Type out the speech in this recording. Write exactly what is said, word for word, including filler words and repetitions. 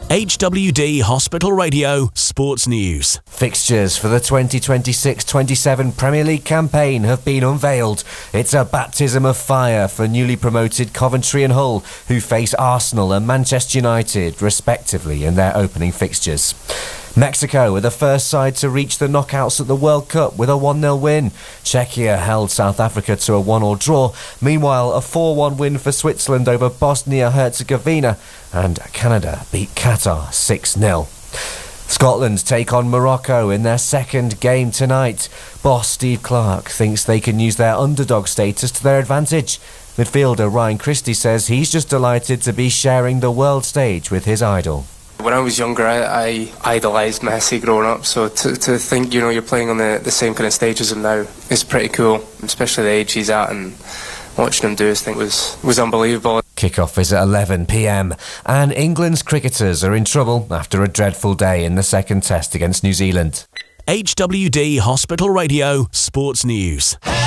H W D Hospital Radio Sports News. Fixtures for the twenty twenty-six twenty-seven Premier League campaign have been unveiled. It's a baptism of fire for newly promoted Coventry and Hull, who face Arsenal and Manchester United, respectively, in their opening fixtures. Mexico were the first side to reach the knockouts at the World Cup with a one nil win. Czechia held South Africa to a one all draw. Meanwhile, a four one win for Switzerland over Bosnia-Herzegovina, and Canada beat Qatar six nil. Scotland take on Morocco in their second game tonight. Boss Steve Clarke thinks they can use their underdog status to their advantage. Midfielder Ryan Christie says he's just delighted to be sharing the world stage with his idol. When I was younger, I, I idolised Messi growing up, so to, to think, you know, you're playing on the, the same kind of stage as him now is pretty cool, especially the age he's at, and watching him do his thing was, was unbelievable. Kick-off is at eleven p m, and England's cricketers are in trouble after a dreadful day in the second test against New Zealand. H W D Hospital Radio Sports News.